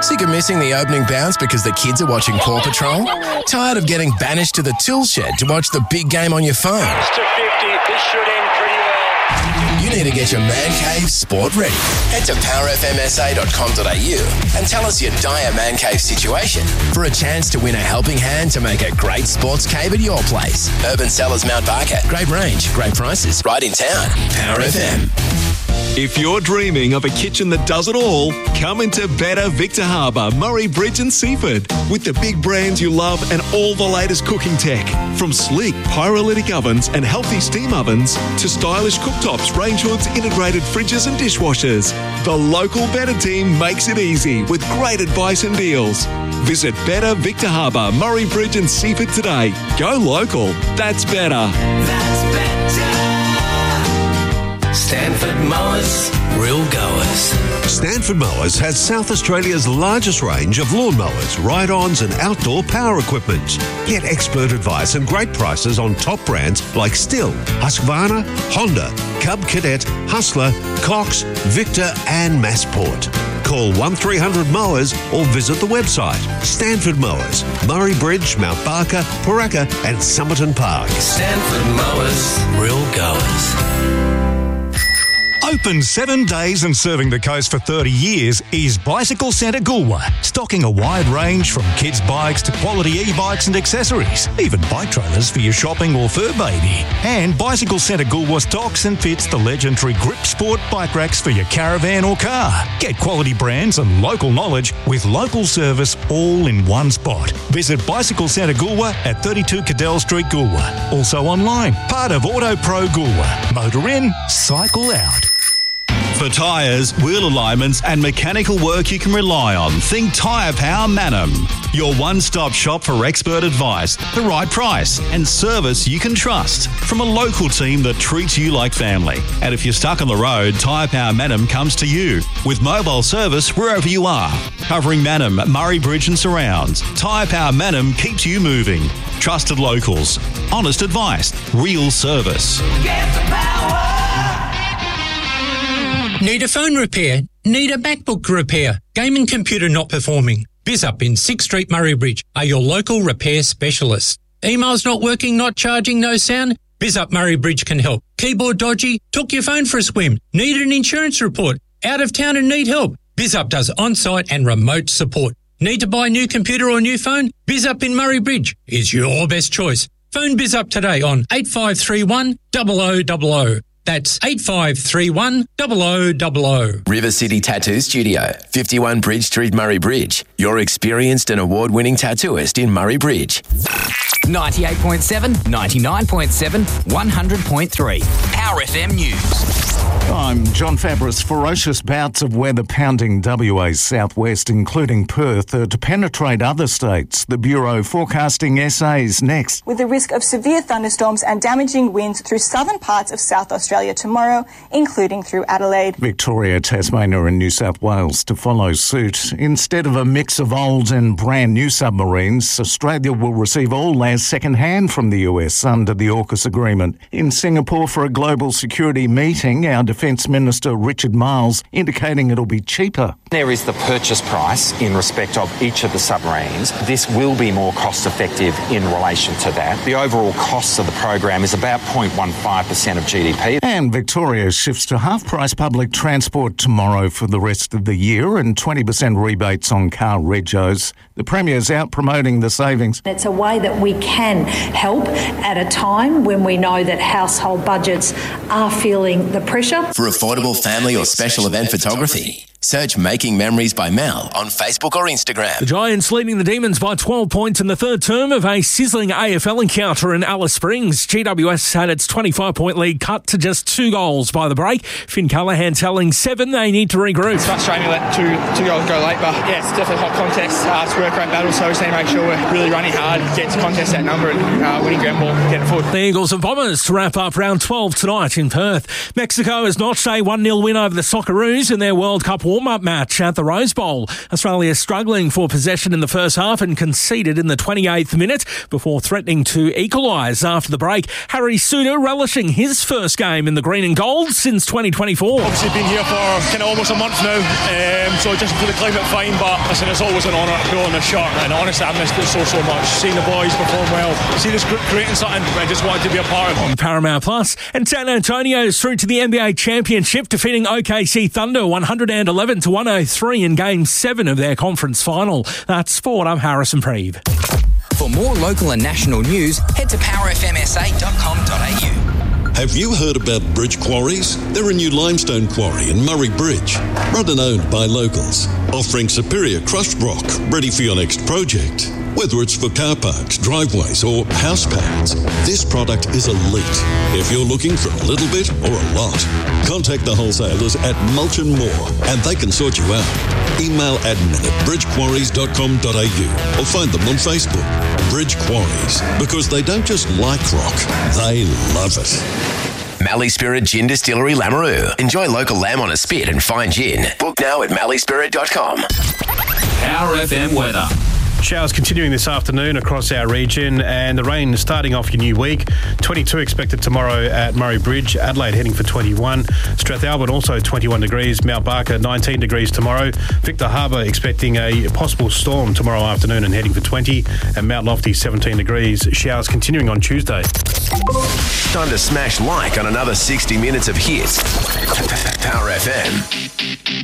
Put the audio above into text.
Sick of missing the opening bounce because the kids are watching Paw Patrol? Tired of getting banished to the tool shed to watch the big game on your phone? It's to 50. This should end pretty well. You need to get your man cave sport ready. Head to powerfmsa.com.au and tell us your dire man cave situation for a chance to win a helping hand to make a great sports cave at your place. Urban Cellars Mount Barker. Great range, great prices, right in town. Power FM. If you're dreaming of a kitchen that does it all, come into Better Victor Harbour, Murray Bridge and Seaford with the big brands you love and all the latest cooking tech. From sleek pyrolytic ovens and healthy steam ovens to stylish cooktops, range hoods, integrated fridges and dishwashers. The local Better team makes it easy with great advice and deals. Visit Better Victor Harbour, Murray Bridge and Seaford today. Go local. That's better. That's better. Stanford Mowers, real goers. Stanford Mowers has South Australia's largest range of lawn mowers, ride-ons and outdoor power equipment. Get expert advice and great prices on top brands like Stihl, Husqvarna, Honda, Cub Cadet, Hustler, Cox, Victor and Massport. Call 1300 Mowers or visit the website. Stanford Mowers, Murray Bridge, Mount Barker, Paraka and Somerton Park. Stanford Mowers, real goers. Open 7 days and serving the coast for 30 years is Bicycle Centre Goolwa, stocking a wide range from kids' bikes to quality e-bikes and accessories, even bike trailers for your shopping or fur baby. And Bicycle Centre Goolwa stocks and fits the legendary Grip Sport bike racks for your caravan or car. Get quality brands and local knowledge with local service all in one spot. Visit Bicycle Centre Goolwa at 32 Cadell Street, Goolwa. Also online, part of Auto Pro Goolwa. Motor in, cycle out. For tyres, wheel alignments and mechanical work you can rely on, think Tyre Power Manham. Your one-stop shop for expert advice, the right price and service you can trust from a local team that treats you like family. And if you're stuck on the road, Tyre Power Manham comes to you with mobile service wherever you are. Covering Manham, Murray Bridge and surrounds, Tyre Power Manham keeps you moving. Trusted locals, honest advice, real service. Get the power. Need a phone repair? Need a MacBook repair? Gaming computer not performing? BizUp in 6th Street, Murray Bridge are your local repair specialists. Emails not working, not charging, no sound? BizUp Murray Bridge can help. Keyboard dodgy? Took your phone for a swim? Need an insurance report? Out of town and need help? BizUp does on-site and remote support. Need to buy a new computer or new phone? BizUp in Murray Bridge is your best choice. Phone BizUp today on 8531 0000. That's 8531 0000. River City Tattoo Studio, 51 Bridge Street, Murray Bridge. Your experienced and award-winning tattooist in Murray Bridge. 98.7, 99.7, 100.3. Power FM News. I'm John Fabris. Ferocious bouts of weather pounding WA's southwest, including Perth, to penetrate other states. The Bureau forecasting essays next. With the risk of severe thunderstorms and damaging winds through southern parts of South Australia tomorrow, including through Adelaide. Victoria, Tasmania and New South Wales to follow suit. Instead of a mix of old and brand new submarines, Australia will receive all theirs second-hand from the US under the AUKUS agreement. In Singapore for a global security meeting, our Defence Minister Richard Marles indicating it'll be cheaper. There is the purchase price in respect of each of the submarines. This will be more cost-effective in relation to that. The overall cost of the program is about 0.15% of GDP. And Victoria shifts to half-price public transport tomorrow for the rest of the year and 20% rebates on car regos. The Premier's out promoting the savings. It's a way that we can help at a time when we know that household budgets are feeling the pressure. For affordable family or special event photography, search Making Memories by Mel on Facebook or Instagram. The Giants leading the Demons by 12 points in the third term of a sizzling AFL encounter in Alice Springs. GWS had its 25-point lead cut to just 2 goals by the break. Finn Callaghan telling Seven they need to regroup. It's frustrating to let two goals go late, but yeah, it's definitely a hot contest. It's a work rate battle, so we just need to make sure we're really running hard, get to contest that number and winning ground ball, get it forward. The Eagles and Bombers to wrap up round 12 tonight in Perth. Mexico has notched a 1-0 win over the Socceroos in their World Cup warm-up match at the Rose Bowl. Australia struggling for possession in the first half and conceded in the 28th minute before threatening to equalise after the break. Harry Suter relishing his first game in the green and gold since 2024. Obviously been here for kind of almost a month now, so just for the climate fine, but listen, it's always an honour to pull on the shirt, and honestly I missed it so much. Seeing the boys perform well, see this group creating something I just wanted to be a part of. On Paramount Plus, and San Antonio's through to the NBA Championship, defeating OKC Thunder 111-103 in Game 7 of their conference final. That's sport. I'm Harrison Preeve. For more local and national news, head to powerfmsa.com.au. Have you heard about Bridge Quarries? They're a new limestone quarry in Murray Bridge, run and owned by locals, offering superior crushed rock ready for your next project. Whether it's for car parks, driveways or house pads, this product is elite. If you're looking for a little bit or a lot, contact the wholesalers at Mulch & Moore and they can sort you out. Email admin@bridgequarries.com.au or find them on Facebook. Bridge Quarries, because they don't just like rock, they love it. Mallee Spirit Gin Distillery, Lameroo. Enjoy local lamb on a spit and fine gin. Book now at malleespirit.com. Power FM weather. Showers continuing this afternoon across our region, and the rain starting off your new week. 22 expected tomorrow at Murray Bridge. Adelaide heading for 21. Strathalbyn also 21 degrees. Mount Barker 19 degrees tomorrow. Victor Harbour expecting a possible storm tomorrow afternoon and heading for 20. And Mount Lofty 17 degrees. Showers continuing on Tuesday. Time to smash like on another 60 minutes of hits. Power FM.